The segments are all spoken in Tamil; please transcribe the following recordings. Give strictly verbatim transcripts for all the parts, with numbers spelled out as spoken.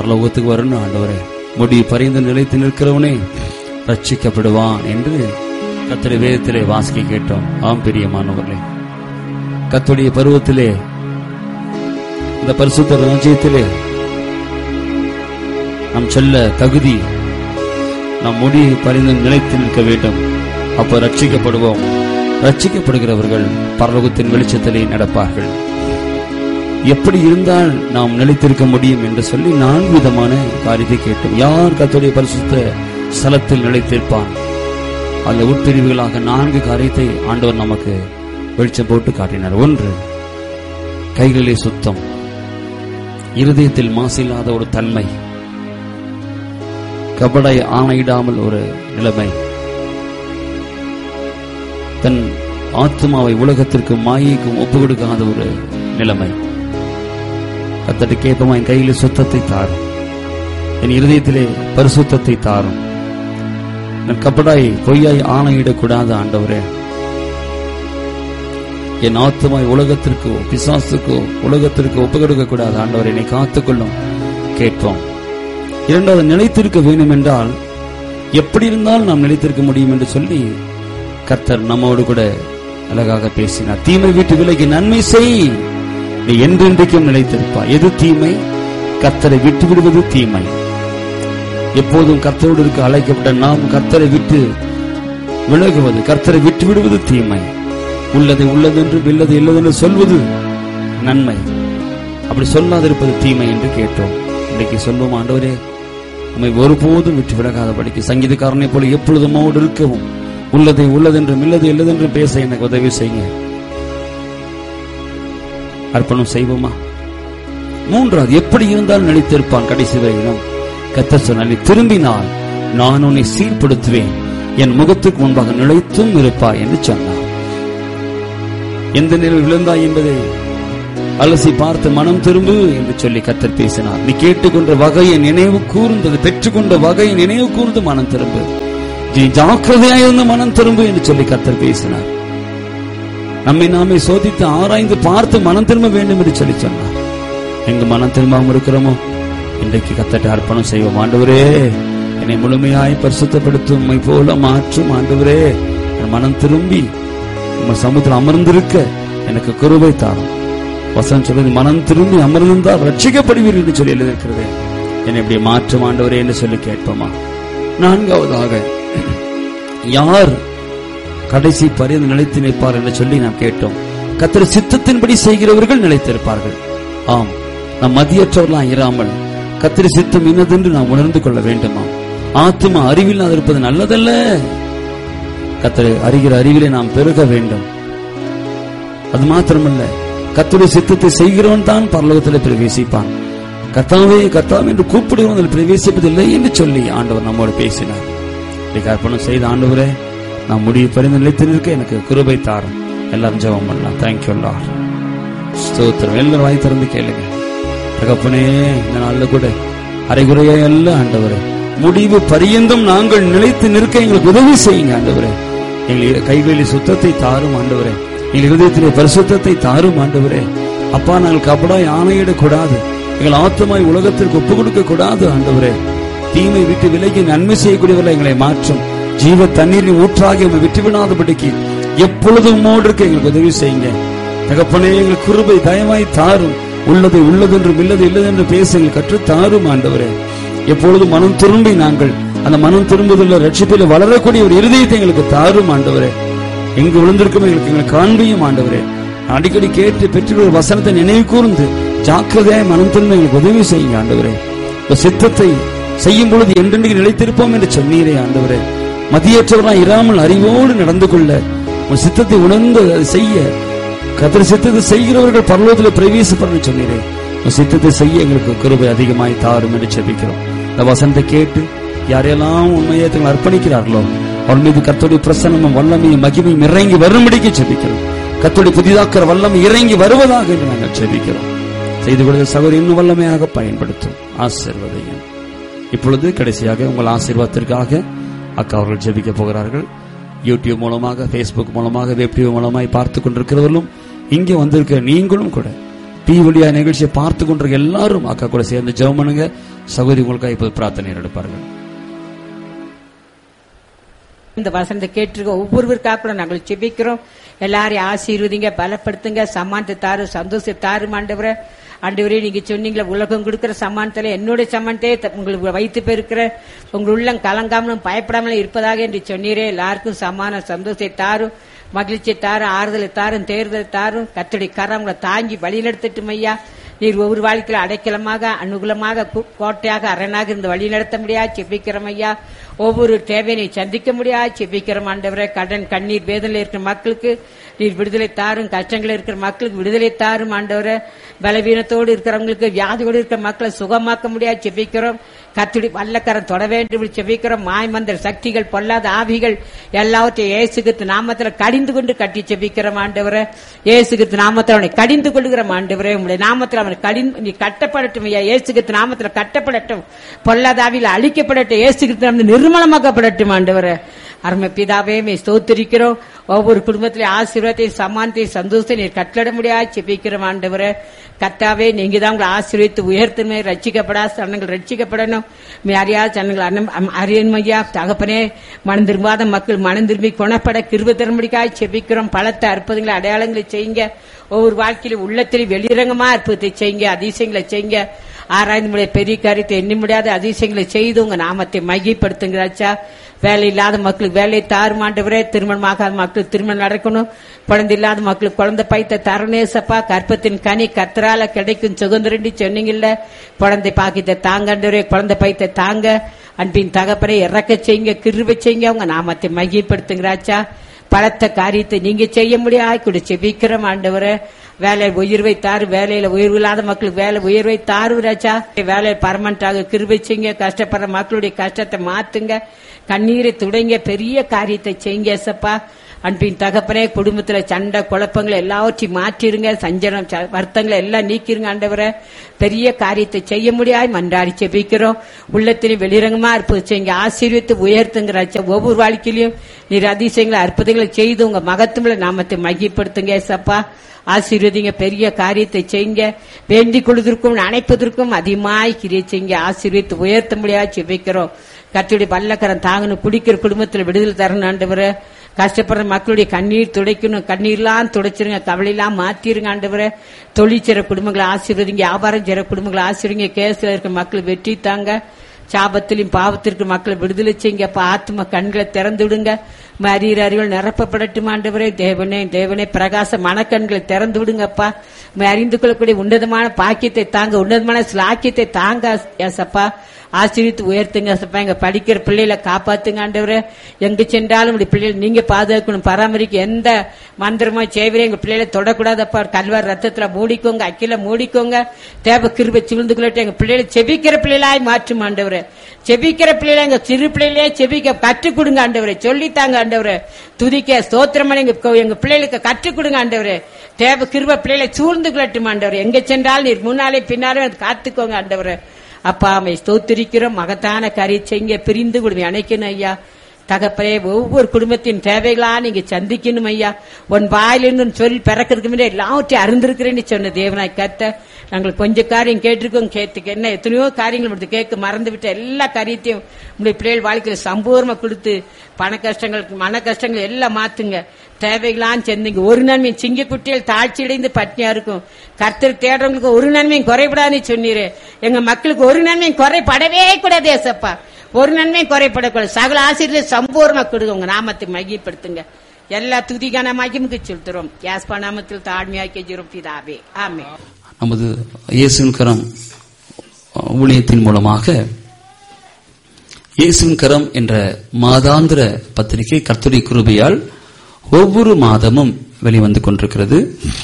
பரலோகத்துக்கு வரணும் ஆண்டவரே. முடி பரிந்து நிலைத்து நிற்கிறவனே ரட்சிக்கப்படுவான் என்று கர்த்தருடைய வேதத்திலே வாசிக்க கேட்டோம். ஆம் பிரியமானவர்களே, கர்த்தருடைய பருவத்திலே, இந்த பரிசுத்த ராஜ்யத்திலே நாம் செல்ல தகுதி, நம் முடி பரிந்து நிலைத்து நிற்க வேண்டும். அப்ப ரட்சிக்கப்படுவோம். ரட்சிக்கப்படுகிறவர்கள் பரலோகத்தின் வெளிச்சத்திலே நடப்பார்கள். எப்படி இருந்தால் நாம் நிலைத்திருக்க முடியும் என்று சொல்லி நான்கு விதமான காரியத்தை கேட்டோம். யார் கர்த்தருடைய பரிசுத்த ஸ்தலத்தில் நிலைத்திருப்பான்? அந்த உட்பிரிவுகளாக நான்கு காரியத்தை ஆண்டவர் நமக்கு வெளிச்சம் போட்டு காட்டினார். ஒன்று, கைகளிலே சுத்தம், இருதயத்தில் மாசில்லாத ஒரு தன்மை, கபடை ஆணையிடாமல் ஒரு நிலைமை, தன் ஆத்மாவை உலகத்திற்கு மாயைக்கும் ஒப்பு கொடுக்காத ஒரு நிலைமை. கர்த்தருக்கு கேட்போமா, என் கையிலே சுத்தத்தை தாரும், என் இருதயத்திலே பரிசுத்தத்தை தாரும், என் கபடாய் பொய்யாய் ஆணையிடக்கூடாது ஆண்டவரே, என் ஆத்மாவை உலகத்திற்கோ பிசாசுக்கோ உலகத்திற்கு ஒப்பு கொடுக்க கூடாது ஆண்டவரே, என்னை காத்துக்கொள்ளும் கேட்போம். இரண்டாவது, நிலைத்திருக்க வேண்டும் என்றால் எப்படி இருந்தால் நாம் நிலைத்திருக்க முடியும் என்று சொல்லி கர்த்தர் நம்மோடு கூட அழகாக பேசினார். தீமை விட்டு விலகி நன்மை செய், நீ என்றென்றைக்கும் நிலைத்திருப்பாய். எது தீமை? கர்த்தரை விட்டு விடுவது தீமை. எப்போதும் கர்த்தரோடு இருக்க அழைக்கப்பட்ட நாம் கர்த்தரை விட்டு விலகுவது, கர்த்தரை விட்டு விடுவது தீமை. உள்ளதை உள்ளதென்று இல்லது இல்லதென்று சொல்வது நன்மை. அப்படி சொல்லாதிருப்பது தீமை என்று கேட்டோம். இன்றைக்கு சொல்வோம், ஆண்டவரே நம்மை ஒருபோதும் விட்டு விலகாதபடிக்கு சங்கீதக்காரனை போல எப்பொழுதும் அவரோடு இருக்கவும், உள்ளதை உள்ளதென்றும் இல்லது இல்லதென்று பேச எனக்கு உதவி செய்யுங்க. அர்ப்பணம் செய்வோமா? மூன்றாவது, எப்படி இருந்தால் நிலைத்திருப்பான் கடைசி வரையிலும்? கர்த்தர் சொன்னார், திரும்பினால் நான் உன்னை சீர்படுத்துவேன், என் முகத்துக்கு முன்பாக நிலைத்தும் இருப்பாய் என்று சொன்னார். எந்த நிலையில் விழுந்தாய் என்பதை அலசி பார்த்து மனம் திரும்பு என்று சொல்லி கர்த்தர் பேசினார். நீ கேட்டுக்கொண்ட வகையை நினைவு கூர்ந்தது, பெற்றுக்கொண்ட வகையை நினைவு கூர்ந்து மனம் திரும்பு, நீ ஜாக்கிரதையாயிருந்து மனம் திரும்பு என்று சொல்லி கர்த்தர் பேசினார். நம்மை நாமே சோதித்து ஆராய்ந்து பார்த்து மனம் திரும்ப வேண்டும் என்று சொல்லி சொன்னார். எங்கு மனம் திரும்பாமல் இருக்கிறோமோ இன்றைக்கு கர்த்தருக்கு அர்ப்பணம் செய்வோம். ஆண்டவரே என்னை முழுமையாய் பரிசுத்தப்படுத்தும், உம்மை போல மாற்றும் ஆண்டவரே. என் மனம் திரும்பி உங்க சமுத்திரம் அமர்ந்திருக்க எனக்கு கிருபை தாரும். வசனம் சொல்வது, மனம் திரும்பி அமர்ந்தால் ரட்சிக்கப்படுவீர்கள் என்று சொல்லி எழுதியிருக்கிறது. என்னை இப்படி மாற்றும் ஆண்டவரே என்று சொல்லி கேட்போமா? நான்காவதாக, யார் கடைசி பரிந்து நிலைத்து நிற்பார் என்று சொல்லி நாம் கேட்டோம். கர்த்தர் சித்தத்தின்படி செய்கிறவர்கள் நிலைத்திருப்பார்கள். ஆம், நாம் மதியற்றவர்களாக இராமல் கர்த்தர் சித்தம் இன்னதென்று நாம் உணர்ந்து கொள்ள வேண்டுமா? ஆத்துமா அறிவில் இருப்பது நல்லதல்ல. கர்த்தரை அறிகிற அறிவிலே நாம் பெருக வேண்டும். அது மாத்திரமல்ல, கர்த்தருடைய சித்தத்தை செய்கிறவன் தான் பரலோகத்தில் பிரவேசிப்பான். கர்த்தாவே கர்த்தாவே என்று கூப்பிடுவதில் பிரவேசிப்பதில்லை என்று சொல்லி ஆண்டவர் நம்மோடு பேசினார். அர்ப்பணம் செய்த ஆண்டவரே, நான் முடிவு பரிந்து நிலைத்து நிற்க எனக்கு கிருபை தாரும். எல்லாரும் ஜெபம் பண்ணலாம். Thank you Lord. ஸ்தோத்திரம். எல்லாரும் வாய் திறந்து கேளுங்க. தகப்பனே, இந்த நாள்ல கூட அரைகுறையா அல்ல ஆண்டவரே, முடிவு பரியந்தம் நாங்கள் நிலைத்து நிற்க எங்களுக்கு உதவி செய்யுங்க ஆண்டவரே. எங்கள் கைகளில் சுத்தத்தை தாரும் ஆண்டவரே, எங்கள் இதயத்திலே பரிசுத்தத்தை தாரும் ஆண்டவரே. அப்பா, நாங்கள் கபடாய் ஆணையிடக்கூடாது, எங்கள் ஆத்மாய் உலகத்திற்கு ஒப்புக் கொடுக்க கூடாது ஆண்டவரே. தீமை விட்டு விலகி நன்மை செய்யக்கூடியவர்கள் எங்களை மாற்றும். ஜீவ தண்ணீரின் ஊற்றாகி உங்களை விட்டுவிடாதபடிக்கு எப்பொழுதும் உம்மோடு இருக்க எங்களுக்கு உதவி செய்யுங்க தகப்பனே. எங்கள் கிருபை தயவாய் தாரும். உள்ளதை உள்ளதென்றும் இல்லது இல்லதென்று பேச எங்கள் கற்று தாரும் ஆண்டவரே. எப்பொழுதும் மனம் திரும்பி நாங்கள் அந்த மனம் திரும்புதல் ரட்சிப்பில் வளரக்கூடிய ஒரு இருதயத்தை எங்களுக்கு தாரும் ஆண்டவரே. எங்கு விழுந்திருக்கும் எங்களுக்கு எங்களை காண்பியும் ஆண்டவரே. அடிக்கடி கேட்டு பெற்ற வசனத்தை நினைவு கூர்ந்து ஜாக்கிரதையாய் மனம் திரும்ப எங்களுக்கு உதவி செய்யுங்க ஆண்டவரே. சித்தத்தை செய்யும் பொழுது என்றென்றைக்கு நிலைத்திருப்போம் என்று சொன்னீரே ஆண்டவரே. மதியற்றவராய் இராமல் அறிவோடு நடந்து கொள்ள, உன் சித்தத்தை உணர்ந்து அதை செய்ய, கர்த்தர் சித்தத்தை செய்கிறவர்கள் பரலோகத்தில் பிரவேசிப்பன்னு சொன்னீரே. உன் சித்தத்தை செய்ய எங்களுக்கு கிருபை அதிகமாய் தாரும் என்று ஜெபிக்கிறோம். இந்த வசனத்தை கேட்டு யாரெல்லாம் உண்மையை தங்களை அர்ப்பணிக்கிறார்களோ அவர் மீது கர்த்தருடைய பிரசன்னமும் வல்லமையும் மகிமையும் இறங்கி வரும்படிக்கு ஜெபிக்கிறோம். கர்த்தருடைய புதிதாக்கிற வல்லமை இறங்கி வருவதாக என்று நாங்கள் ஜெபிக்கிறோம். செய்து கொடுத்த சகோதரி இன்னும் வல்லமையாக பயன்படுத்தும். ஆசீர்வதியும். இப்பொழுது கடைசியாக உங்கள் ஆசீர்வாதத்திற்காக அக்கா அவர்கள் ஜெபிக்க போகிறார்கள். யூடியூப் மூலமாக, பேஸ்புக் மூலமாக, வெப் டிவி மூலமாய் பார்த்து கொண்டிருக்கிறவர்களும் இங்கே வந்திருக்கிற நீங்களும் கூட டிவி வழியா நிகழ்ச்சியை பார்த்து கொண்டிருக்க எல்லாரும் அக்கா கூட சேர்ந்து ஜெபம் பண்ணுங்க. சகோதரி உங்களுக்காக இப்போது பிரார்த்தனை எடுப்பார்கள். இந்த வசனத்தை கேட்டிருக்க ஒவ்வொருவருக்காக கூட நாங்கள் ஜெபிக்கிறோம். எல்லாரையும் ஆசீர்வதிங்க, பலப்படுத்துங்க, சமானத்தை தாரு, சந்தோஷத்தை தாரு ஆண்டவரே. ஆண்டவரே, நீங்க சொன்னீங்களா உலகம் கொடுக்கிற சமானத்துல என்னுடைய சமானத்தை உங்களுக்கு வைத்து பெருக்கிற உங்கள் உள்ளம் கலங்காமலும் பயப்படாமலும் இருப்பதாக என்று சொன்னீரே. எல்லாருக்கும் சமான சந்தோஷத்தை தாரும், மகிழ்ச்சியை தாரும், ஆறுதலை தாரும், தேர்தலை தாரும். கர்த்தருடைய கரம் உங்களை தாங்கி வழி நடத்தட்டும் ஐயா. நீர் ஒவ்வொரு வாழ்க்கையில அடைக்கலமாக, அனுகூலமாக, கோட்டையாக, அரணாக இருந்து வழி நடத்த முடியாது செபிக்கிறோம் ஐயா. ஒவ்வொரு தேவையை சந்திக்க முடியாது செபிக்கிறோம் ஆண்டவரே. கடன், கண்ணீர், வேதனையில் இருக்கிற மக்களுக்கு நீர் விடுதலை தாரும். கஷ்டங்கள் இருக்கிற மக்களுக்கு விடுதலை தாரும் ஆண்டவரே. பலவீனத்தோடு இருக்கிறவங்களுக்கு, வியாதியோடு இருக்கிற மக்களை சுகமாக்க முடியாது செபிக்கிறோம். கர்த்தருடைய வல்லக்கரம் தொட வேண்டும் செபிக்கிறோம். மாய்மந்திர சக்திகள், பொல்லாத ஆவிகள் எல்லாவற்றையும் இயேசு கிறிஸ்து நாமத்துல கடிந்து கொண்டு கட்டி செபிக்கிறோம் ஆண்டவரே. இயேசு கிறிஸ்து நாமத்துல அவனை கடிந்து கொள்கிறோம் ஆண்டவரே. உங்களுடைய நாமத்துல அவனை கடிந்து நீ கட்டப்படட்டும் ஐயா. இயேசு கிறிஸ்து நாமத்துல கட்டப்படட்டும், பொல்லாத ஆவியில் அழிக்கப்படட்டும், இயேசு கிறிஸ்து நிர்மலமாக்கப்படட்டும் ஆண்டவரே. அருமை பிதாவே, மே ஸ்தோத்திரிக்கிறோம். ஒவ்வொரு குடும்பத்திலே ஆசீர்வாதத்தை, சமானத்தை, சந்தோஷத்தை நீர் கட்டளட முடியாது செபிக்கிறோம் ஆண்டவரே. கர்த்தாவே, நீங்க தான் உங்களை ஆசீர்வதித்து உயர்த்துமே. ரட்சிக்கப்படாத சனங்கள் ரட்சிக்கப்படணும். அறியாத சனங்கள் அறியன்மையா தகப்பனே. மனம் திரும்பாத மக்கள் மனம் திரும்பி குணப்பட கிருபை தரும்படிக்காக செபிக்கிறோம். பலத்த அற்புதங்களை, அடையாளங்களை செய்யுங்க. ஒவ்வொரு வாழ்க்கையிலும் உள்ளத்திலே வெளிரங்கமா அற்புதத்தை செய்யுங்க, அதிசயங்களை செய்யுங்க. ஆராய்ந்து முடிய பெரிய காரியத்தை எண்ணி முடியாத அதிசயங்களை செய்து உங்க நாமத்தை மையப்படுத்துங்கிறாச்சா. வேலை இல்லாத மக்களுக்கு வேலை தாருமாண்டவரே. திருமணமாகாத மக்களுக்கு திருமணம் நடக்கணும். குழந்தை இல்லாத மக்களுக்கு குழந்தை பைத்த தரணேசப்பா. கற்பத்தின் கனி கர்த்தரால கிடைக்கும் சுதந்திரண்டி சொன்னீங்கல்ல. குழந்தை பாக்கியத்தை தாங்கண்டவரே, குழந்தை பைத்த தாங்க. அன்பின் தகப்பனை இறக்க செய்யுங்க, கிருபை செய்யுங்க. உங்க நாமத்தை மையப்படுத்துங்கிறாச்சா. பலத்த காரியத்தை நீங்க செய்ய முடியாது கூட செபிக்கிறோம் ஆண்டவரே. வேலை உயர்வை தாரு, வேலையில உயர்வு இல்லாத மக்களுக்கு வேலை உயர்வை தாரு ராஜா. வேலையை பர்மனண்டாக கிருபை செய்யுங்க. கஷ்டப்படுற மக்களுடைய கஷ்டத்தை மாத்துங்க, கண்ணீரை துடைங்க, பெரிய காரியத்தை செய்யுங்க ஏசப்பா. அன்பின் தகப்பனே, குடும்பத்துல சண்டை குழப்பங்களை எல்லாவற்றையும் மாற்றிருங்க. சஞ்சலம் வருத்தங்களை எல்லாம் நீக்கிருங்க ஆண்டவரை. பெரிய காரியத்தை செய்ய முடியாது மன்றாடி செபிக்கிறோம். உள்ளத்திலும் வெளிரங்கமா இருப்பது செய்யுங்க, ஆசீர்வித்து உயர்த்துங்கிறாச்ச. ஒவ்வொரு வாழ்க்கையிலும் நீர் அதிசயங்களை அற்புதங்களை செய்து உங்க மகத்துவ நாமத்தை மகிப்படுத்துங்க ஏசப்பா. ஆசீர்வதிங்க, பெரிய காரியத்தை செய்யுங்க. வேண்டிக் கொள்வதற்கும் அணைப்பதற்கும் அதிகமாய் கிரியை செய்யுங்க. ஆசீர்வித்து உயர்த்த முடியாது செபிக்கிறோம். கர்த்தருடைய வல்லக்கரம் தாங்கணும். குடிக்கிற குடும்பத்தில் விடுதலை தரணும் ஆண்டவரை. கஷ்டப்படுற மக்களுடைய கண்ணீர் துடைக்கணும். கண்ணீர்லாம் துடைச்சிருங்க, கவலையெல்லாம் மாத்திருங்க ஆண்டவரை. தொழில் செய்ற குடும்பங்களை ஆசீர்வதிங்க, வியாபாரம் செய்ற குடும்பங்களை ஆசீர்வதிங்க. கேஸ்ல இருக்க மக்கள் வெற்றி தாங்க. சாபத்திலும் பாவத்திற்கு மக்களை விடுதலை செய்யுங்க. ஆத்ம கண்களை திறந்து விடுங்க. அறிகிற அறிவுகள் நிரப்பப்படட்டும் ஆண்டவரே. தேவனே தேவனே பிரகாச மனக்கண்களை திறந்து விடுங்கப்பா. அறிந்து கொள்ளக்கூடிய உன்னதமான பாக்கியத்தை தாங்க, உன்னதமான சிலாக்கியத்தை தாங்க ஏசப்பா. ஆசீர்வித்து உயர்த்துங்க ஏசப்பா. எங்க படிக்கிற பிள்ளைகளை காப்பாத்துங்க ஆண்டவரே. எங்க சென்றாலும் உடைய பிள்ளைகளை நீங்க பாதுகாக்கணும், பராமரிக்க. எந்த மந்திரமா செய்வரே எங்க பிள்ளைகளை தொடக்கூடாதப்பா. கல்வார் ரத்தத்துல மூடிக்கோங்க, அக்கில மூடிக்கோங்க. தேவ கிருபை சிவிழ்ந்து கொள்ளட்டும். எங்க பிள்ளைகளை செபிக்கிற பிள்ளைகளாய் மாற்றும் ஆண்டவரே. செபிக்கிற பிள்ளைகளை எங்க சிறு பிள்ளைகளே செபிக்க கற்றுக் கொடுங்க ஆண்டவரே. சொல்லித்தாங்க ஆண்டவரே. துதிக்க ஸ்தோத்திரமான எங்க பிள்ளைகளுக்கு கற்றுக் கொடுங்க ஆண்டவரே. தேவ கிருபை பிள்ளைகளை சூழ்ந்து கொள்ளட்டும் ஆண்டவரே. எங்க சென்றாலும் நீர் முன்னாலே பின்னாலே காத்துக்கோங்க ஆண்டவரே. அப்பா அம்மை ஸ்தோத்திரிக்கிறோம். மகத்தான காரியம் செய்ய பிரிந்து குடும்பம் அணைக்கணும் ஐயா. தகப்பனே, ஒவ்வொரு குடும்பத்தின் தேவைகளா நீங்க சந்திக்கணும் ஐயா. உன் வாயிலிருந்து சொல்லி பிறக்கிறதுக்கு முன்னாடி எல்லாவற்றையும் அறிந்திருக்கிறேன்னு சொன்ன தேவனாய் கத்த. நாங்கள் கொஞ்சம் காரியம் கேட்டிருக்கோம். கேட்டுக்க என்ன எத்தனையோ காரியங்கள் மட்டும் கேட்க மறந்து விட்ட எல்லா காரியத்தையும் உங்களுடைய பிள்ளைகள் வாழ்க்கையில சம்பூர்ணமா கொடுத்து பண கஷ்டங்களுக்கு மன கஷ்டங்கள் எல்லாம் மாத்துங்க. தேவைகளாம் செந்தீங்க. ஒரு நன்மை சிங்க குட்டிகள் தாழ்ச்சியடைந்து பட்னியா இருக்கும். கர்த்தர் தேடுறவங்களுக்கு ஒரு நன்மையும் குறைபடாதுன்னு சொன்னீரு. எங்க மக்களுக்கு ஒரு நன்மையும் குறைபடவே கூடாது ஏசப்பா. ஒரு நன்மையும் குறைபடக்கூடாது. சகல ஆசிரியர் சம்பூர்ணமா கொடுங்க. உங்க நாமத்தை மகிப்படுத்துங்க. எல்லா துதிகான மகிமுக்கு செலுத்துறோம். யாஸ்பா நாமத்தில் தாழ்மையாக்கி ஜெபம் பிதாவே, ஆமென். நமது இயேசுவின் கரம் ஊழியத்தின் மூலமாக இயேசுவின் கரம் என்ற மாதாந்திர பத்திரிகை கர்த்தருடைய கிருபையால் ஒவ்வொரு மாதமும் வெளிவந்து கொண்டிருக்கிறது.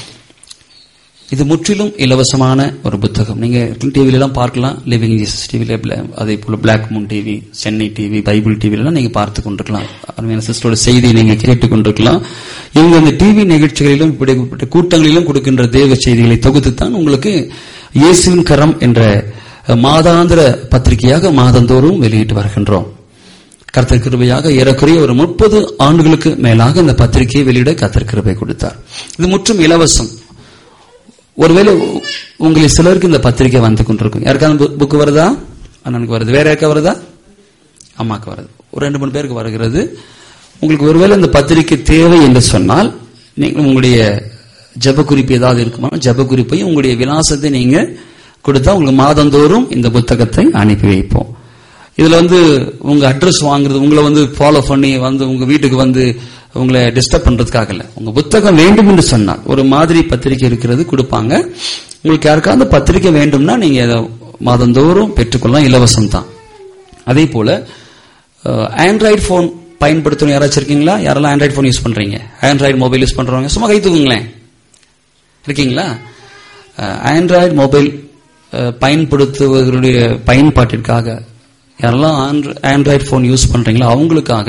இது முற்றிலும் இலவசமான ஒரு புத்தகம். நீங்க டிவில எல்லாம் பார்க்கலாம். லிவிங் ஜீசஸ் டிவில, அதே போல black Moon TV, Chennai TV, Bible டிவிலாம் நீங்க பார்த்து கொண்டிருக்கலாம். அருமையான சிஸ்டரோட செய்தியை நீங்க கேட்டுக் கொண்டிருக்கலாம். இவங்க அந்த டிவி நிகழ்ச்சிகளிலும் இப்படிப்பட்ட கூட்டங்களிலும் கொடுக்கின்ற தேவ செய்திகளை தொகுத்துத்தான் உங்களுக்கு இயேசுவின் கரம் என்ற மாதாந்திர பத்திரிகையாக மாதந்தோறும் வெளியிட்டு வருகின்றோம். கர்த்தர் கிருபையாக ஏறக்குறைய ஒரு முப்பது ஆண்டுகளுக்கு மேலாக இந்த பத்திரிகையை வெளியிட கர்த்தர் கிருபை கொடுத்தார். இது முற்றும் இலவசம். ஒருவேளை உங்களை சிலருக்கு இந்த பத்திரிகை வந்து கொண்டிருக்கும். யாருக்காவது புக்கு வருதா? அண்ணனுக்கு வருது. வேற யாருக்கா வருதா? அம்மாக்கு வருது. ஒரு ரெண்டு மூணு பேருக்கு வருகிறது. உங்களுக்கு ஒருவேளை இந்த பத்திரிகை தேவை என்று சொன்னால் நீங்கள் உங்களுடைய ஜப குறிப்பு ஏதாவது இருக்குமா, ஜப குறிப்பையும் உங்களுடைய விலாசத்தை நீங்க கொடுத்தா உங்களுக்கு மாதந்தோறும் இந்த புத்தகத்தை அனுப்பி வைப்போம். இதுல வந்து உங்க அட்ரஸ் வாங்குறது, உங்களை வந்து ஃபாலோ பண்ணி வந்து உங்க வீட்டுக்கு வந்து உங்களை டிஸ்டர்ப் பண்றதுக்காக இல்ல. உங்க புத்தகம் வேண்டும் என்று சொன்னால் ஒரு மாதிரி பத்திரிகை இருக்கிறது கொடுப்பாங்க. உங்களுக்கு யாருக்காவது பத்திரிகை வேண்டும்னா நீங்க மாதந்தோறும் பெற்றுக்கொள்ளலாம், இலவசம் தான். அதே போல ஆண்ட்ராய்டு போன் பயன்படுத்தணும் யாராச்சும் இருக்கீங்களா? யாரெல்லாம் ஆண்ட்ராய்டு போன் யூஸ் பண்றீங்க? ஆண்ட்ராய்டு மொபைல் யூஸ் பண்றவங்க சும்மா கை தூக்குங்களேன். இருக்கீங்களா? ஆண்ட்ராய்டு மொபைல் பயன்படுத்துவதனுடைய பயன்பாட்டிற்காக யாரெல்லாம் ஆண்ட்ராய்டு போன் யூஸ் பண்றீங்களோ அவங்களுக்காக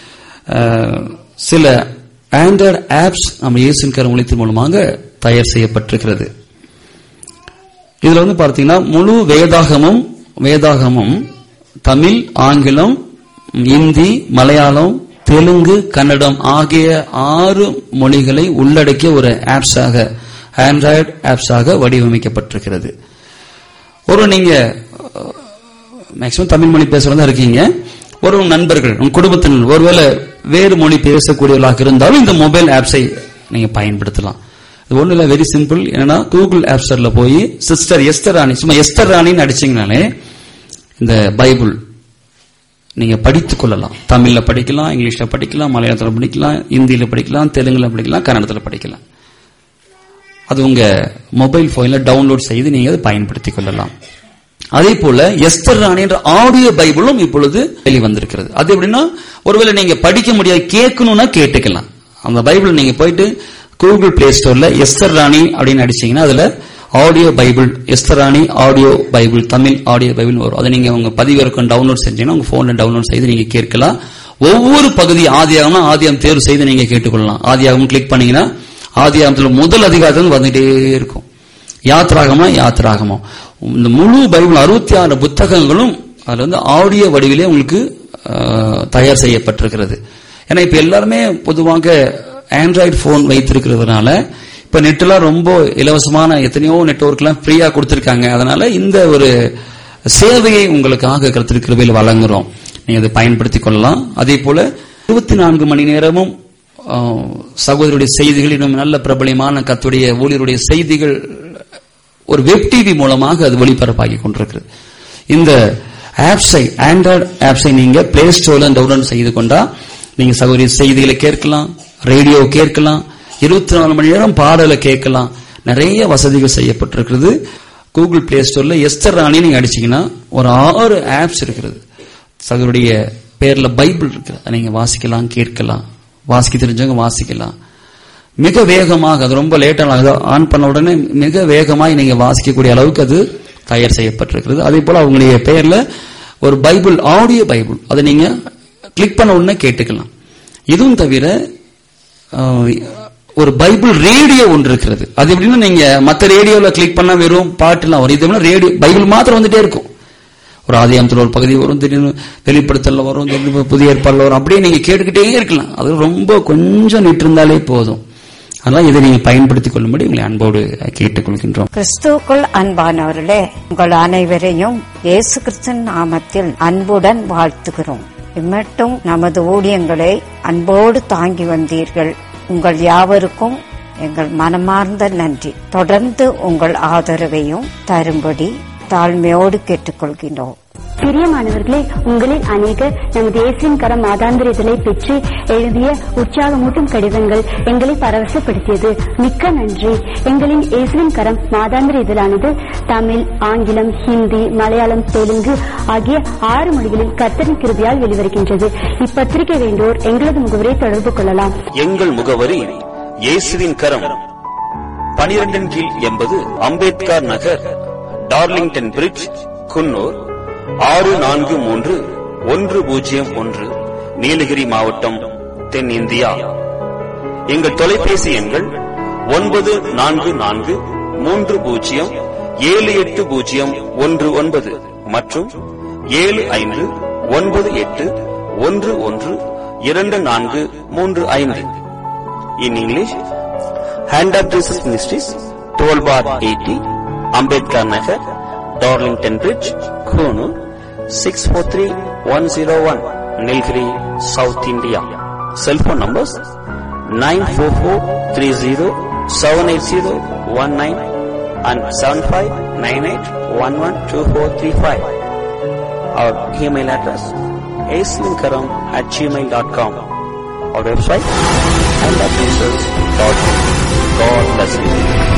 சில ஆண்ட்ராய்டு ஆப்ஸ் நம்ம இயேசுவின் கரம் ஊழியத்தின் மூலமாக தயார் செய்யப்பட்டிருக்கிறது. இதுல வந்து பார்த்தீங்கன்னா முழு வேதாகமும் வேதாகமும் தமிழ், ஆங்கிலம், இந்தி, மலையாளம், தெலுங்கு, கன்னடம் ஆகிய ஆறு மொழிகளை உள்ளடக்கிய ஒரு ஆப்ஸாக, ஆண்ட்ராய்டு ஆப்ஸாக வடிவமைக்கப்பட்டிருக்கிறது. ஒரு நீங்க மேக்சிமம் தமிழ் மொழி பேசுறதா இருக்கீங்க, ஒரு நண்பர்கள் உங்க குடும்பத்தினர் ஒருவேளை வேறு மொழி பேசக்கூடியவர்களாக இருந்தாலும் இந்த மொபைல் ஆப்ஸை நீங்க பயன்படுத்தலாம். இது ஒண்ணு இல்ல, வெரி சிம்பிள். என்னன்னா கூகுள் ஆப் ஸ்டோர்ல போய் சிஸ்டர் எஸ்தர் ராணி, சும்மா எஸ்தர் ராணின்னு அடிச்சீங்கனாலே இந்த பைபிள் நீங்க படித்துக் கொள்ளலாம். தமிழ்ல படிக்கலாம், இங்கிலீஷ்ல படிக்கலாம், மலையாளத்துல படிக்கலாம், இந்தியில படிக்கலாம், தெலுங்குல படிக்கலாம், கன்னடத்துல படிக்கலாம். அது உங்க மொபைல் போன்ல டவுன்லோட் செய்து நீங்க அதை பயன்படுத்திக் கொள்ளலாம். அதே போல எஸ்தர் ராணி என்ற ஆடியோ பைபிளும் இப்பொழுது வெளிவந்திருக்கிறது. அது எப்படின்னா ஒருவேளை நீங்க படிக்க முடியாது, கேட்கணும்னா கேட்டுக்கலாம். அந்த பைபிள் நீங்க போயிட்டு கூகுள் பிளே ஸ்டோர்ல எஸ்தர் ராணி அப்படின்னு அடிச்சீங்கன்னா அதுல ஆடியோ பைபிள், எஸ்தர் ராணி audio Bible, Tamil audio Bible வரும். அதை நீங்க உங்க பதிவிறக்கம் டவுன்லோட் செஞ்சீங்கன்னா உங்க போன்ல டவுன்லோட் செய்து நீங்க கேட்கலாம். ஒவ்வொரு பகுதி ஆதியாகம்னா ஆதியாகம் தேர்வு செய்து நீங்க கேட்டுக்கொள்ளலாம். ஆதியாகம் கிளிக் பண்ணீங்கன்னா ஆதியாகத்துல முதல் அதிகாரத்தில் வந்துட்டே இருக்கும். யாத்ராகமா யாத்ராகமா இந்த முழு பைபிள் அறுபத்தி ஆறு புத்தகங்களும் அதுல வந்து ஆடியோ வடிவிலே உங்களுக்கு தயார் செய்யப்பட்டிருக்கிறது. ஏன்னா இப்ப எல்லாருமே பொதுவாக ஆண்ட்ராய்டு போன் வைத்திருக்கிறதுனால இப்ப நெட்லாம் ரொம்ப இலவசமான எத்தனையோ நெட்வொர்க் எல்லாம் ஃப்ரீயா கொடுத்திருக்காங்க. அதனால இந்த ஒரு சேவையை உங்களுக்காக கர்த்தர் கிருபையில் வழங்குறோம். நீங்க அதை பயன்படுத்திக் கொள்ளலாம். அதே போல இருபத்தி நான்கு மணி நேரமும் சகோதரருடைய செய்திகள், இன்னும் நல்ல பிரபலமான கர்த்தருடைய ஊழியருடைய செய்திகள் ஒரு வெப் டிவி மூலமாக அது ஒளிபரப்பாகி கொண்டிருக்கிறது. இந்த ஆப்ஸை, ஆண்ட்ராய்டு ஆப்ஸை நீங்க பிளே ஸ்டோர்ல டவுன்லோட் செய்து கொண்டா நீங்க சகோதரி செய்திகளை கேட்கலாம், ரேடியோ கேட்கலாம், இருபத்தி நாலு மணி நேரம் பாடலை கேட்கலாம். நிறைய வசதிகள் செய்யப்பட்டிருக்கிறது. கூகுள் பிளே ஸ்டோர்ல எஸ்தர் ராணி நீங்க அடிச்சீங்கன்னா ஒரு ஆறு ஆப்ஸ் இருக்கிறது. சகோதரிய பேர்ல பைபிள் இருக்கு, நீங்க வாசிக்கலாம், கேட்கலாம், வாசிக்க தெரிஞ்சவங்க வாசிக்கலாம். மிக வேகமாக, அது ரொம்ப லேட்டாக ஆன் பண்ண உடனே மிக வேகமாக நீங்க வாசிக்கக்கூடிய அளவுக்கு அது தயார் செய்யப்பட்டிருக்கிறது. அதே போல அவங்களுடைய பெயர்ல ஒரு பைபிள், ஆடியோ பைபிள், அதை நீங்க கிளிக் பண்ண உடனே கேட்டுக்கலாம். இதுவும் தவிர ஒரு பைபிள் ரேடியோ ஒன்று இருக்கிறது. அது எப்படின்னா நீங்க மற்ற ரேடியோல கிளிக் பண்ணா வெறும் பாட்டுலாம் வரும். இது ரேடியோ பைபிள் மாத்திரம் வந்துட்டே இருக்கும். ஒரு ஆதியாகமத்தில் ஒரு பகுதி வரும், திடீர்னு வெளிப்படுத்தல வரும், திடீர்னு புதிய ஏற்பாடுல வரும். அப்படியே நீங்க கேட்டுக்கிட்டே இருக்கலாம். அது ரொம்ப கொஞ்சம் நிட்டு இருந்தாலே போதும். அதனால இதை நீங்க பயன்படுத்திக் கொள்ளும்படி உங்களை அன்போடு கேட்டுக்கொள்கின்றோம். கிறிஸ்துவுக்குள் அன்பானவர்களே, உங்கள் அனைவரையும் இயேசு கிறிஸ்துவின் நாமத்தில் அன்புடன் வாழ்த்துகிறோம். இம்மட்டும் நமது ஊழியங்களை அன்போடு தாங்கி வந்தீர்கள். உங்கள் யாவருக்கும் எங்கள் மனமார்ந்த நன்றி. தொடர்ந்து உங்கள் ஆதரவையும் தரும்படி தாழ்மையோடு கேட்டுக்கொள்கின்றோம். பிரியமானவர்களே, உங்களில் அநேகர் நமது இயேசுவின் கரம் மாதாந்திர இதழை பெற்று எழுதிய உற்சாகமூட்டும் கடிதங்கள் எங்களை பரவசப்படுத்தியது. மிக்க நன்றி. எங்களின் இயேசுவின் கரம் மாதாந்திர இதழானது தமிழ், ஆங்கிலம், ஹிந்தி, மலையாளம், தெலுங்கு ஆகிய ஆறு மொழிகளில் கர்த்தரின் கிருபையால் வெளிவருகின்றது. இப்பத்திரிகை வேண்டோர் எங்களது முகவரை தொடர்பு கொள்ளலாம். எங்கள் முகவரி இயேசுவின் கரம், பனிரெண்டின் கீழ் எண்பது அம்பேத்கர் நகர், டார்லிங்டன் பிரிட்ஜ், குன்னூர் ஆறு நான்கு மூன்று ஒன்று பூஜ்ஜியம் ஒன்று, நீலகிரி மாவட்டம், தென் இந்தியா. எங்கள் தொலைபேசி எண்கள் ஒன்பது நான்கு நான்கு மூன்று பூஜ்ஜியம் ஏழு எட்டு பூஜ்ஜியம் ஒன்று ஒன்பது மற்றும் ஏழு ஐந்து ஒன்பது எட்டு ஒன்று ஒன்று இரண்டு நான்கு மூன்று ஐந்து. In English, Hand of Jesus Ministries, twelve bar eighty, Ambedkar Nagar, Darlington Bridge, Konoor, six four three one zero one, Nilgiri, South India. Cell phone numbers nine four four three zero seven eight zero one nine and seven five nine eight one one two four three five. Our email address aislinkaram at gmail dot com. Our website and dot com. God bless you.